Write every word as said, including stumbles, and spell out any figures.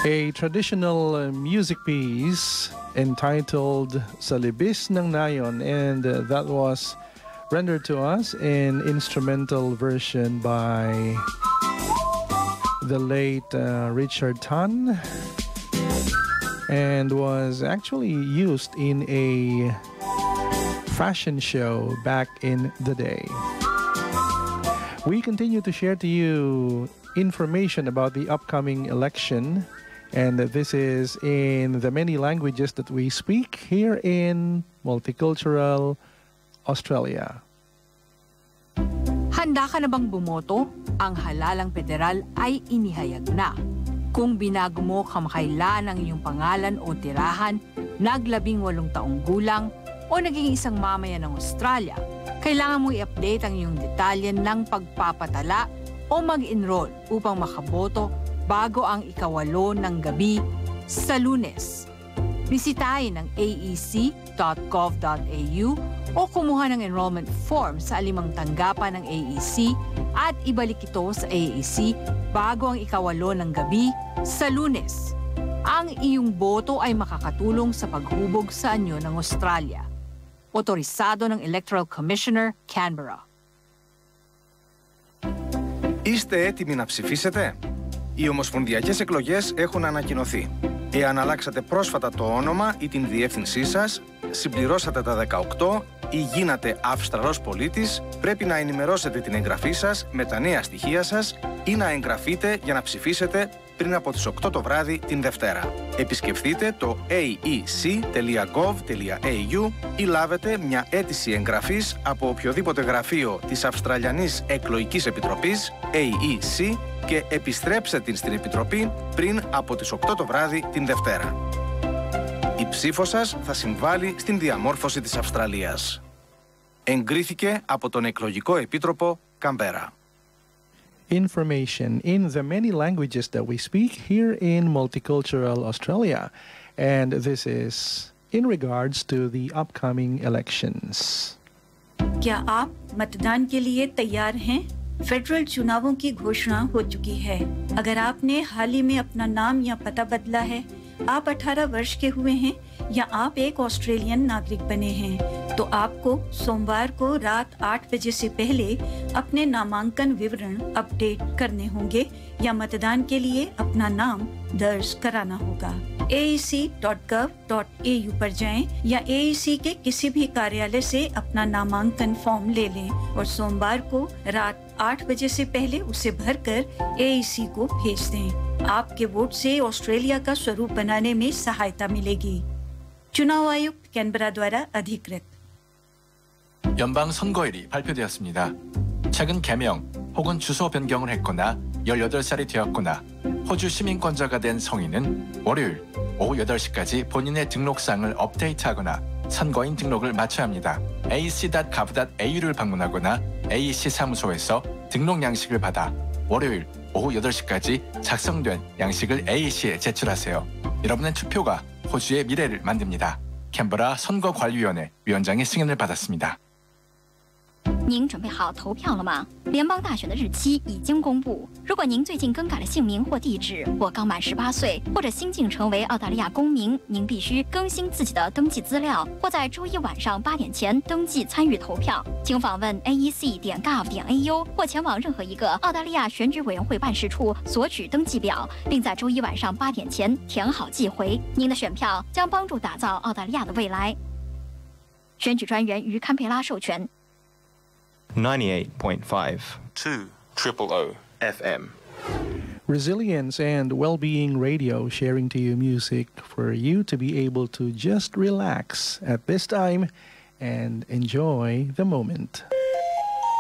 A traditional uh, music piece entitled Salibis ng Nayon, and uh, that was rendered to us in instrumental version by the late uh, Richard Tan, and was actually used in a fashion show back in the day. We continue to share to you information about the upcoming election, and this is in the many languages that we speak here in Multicultural Australia. Handa ka na bang bumoto? Ang halalang federal ay inihayag na. Kung binago mo kamakailan ang iyong pangalan o tirahan, naglabing walong taong gulang, o naging isang mamayan ng Australia, kailangan mong i-update ang iyong detalye ng pagpapatala o mag-enroll upang makaboto bago ang ikawalo ng gabi sa Lunes. Bisitahin ang a e c dot gov dot a u o kumuha ng enrollment form sa alimang tanggapan ng A E C at ibalik ito sa A E C bago ang ikawalo ng gabi sa Lunes. Ang iyong boto ay makakatulong sa paghubog sa anyo ng Australia. Otorisado ng Electoral Commissioner, Canberra. Είστε έτοιμοι να ψηφίσετε? Οι ομοσπονδιακές εκλογές έχουν ανακοινωθεί. Εάν αλλάξατε πρόσφατα το όνομα ή την διεύθυνσή σας, συμπληρώσατε τα δεκαοκτώ ή γίνατε Αυστραλός πολίτης, πρέπει να ενημερώσετε την εγγραφή σας με τα νέα στοιχεία σας ή να εγγραφείτε για να ψηφίσετε πριν από τις οκτώ το βράδυ την Δευτέρα. Επισκεφτείτε το a e c dot gov dot a u ή λάβετε μια αίτηση εγγραφής από οποιοδήποτε γραφείο της Αυστραλιανής Εκλογικής Επιτροπής A E C και επιστρέψτε την στην Επιτροπή πριν από τις οκτώ το βράδυ την Δευτέρα. Η ψήφος σας θα συμβάλλει στην διαμόρφωση της Αυστραλίας. Εγκρίθηκε από τον Εκλογικό Επίτροπο Καμπέρα. Information in the many languages that we speak here in Multicultural Australia, and this is in regards to the upcoming elections. क्या आप मतदान के लिए तैयार हैं? Federal चुनावों की घोषणा हो चुकी है। अगर आपने हाल ही में अपना नाम या पता बदला है, आप अठारह वर्ष के हुए हैं या आप एक ऑस्ट्रेलियन नागरिक बने हैं, तो आपको सोमवार को रात आठ बजे से पहले अपने नामांकन विवरण अपडेट करने होंगे या मतदान के लिए अपना नाम दर्ज कराना होगा। a e c dot gov dot a u पर जाएं या A E C के किसी भी कार्यालय से अपना नामांकन फॉर्म ले लें और सोमवार को रात आठ बजे से पहले उसे भरकर A E C को भेज दें। आपके वोट से ऑस्ट्रेलिया का स्वरूप बनाने में सहायता मिलेगी। चुनाव आयुक्त कैनबरा द्वारा अधिकृत। 연방 선거일이 발표되었습니다. 최근 개명 혹은 주소 변경을 했거나 열여덟 살이 되었거나 호주 시민권자가 된 성인은 월요일 오후 여덟 시까지 본인의 등록사항을 업데이트하거나 선거인 등록을 마쳐야 합니다. a e c dot gov dot a u를 방문하거나 A E C 사무소에서 등록 양식을 받아 월요일 오후 여덟 시까지 작성된 양식을 A E C에 제출하세요. 여러분의 투표가 호주의 미래를 만듭니다. 캔버라 선거관리위원회 위원장의 승인을 받았습니다. 您准备好投票了吗？联邦大选的日期已经公布。如果您最近更改了姓名或地址，或刚满十八岁，或者新晋成为澳大利亚公民，您必须更新自己的登记资料，或在周一晚上八点前登记参与投票。请访问 a e c 点 gov 点 a u 或前往任何一个澳大利亚选举委员会办事处索取登记表，并在周一晚上八点前填好寄回。您的选票将帮助打造澳大利亚的未来。选举专员于堪培拉授权。 ninety-eight point five two triple O F M. Resilience and well-being radio, sharing to you music for you to be able to just relax at this time and enjoy the moment.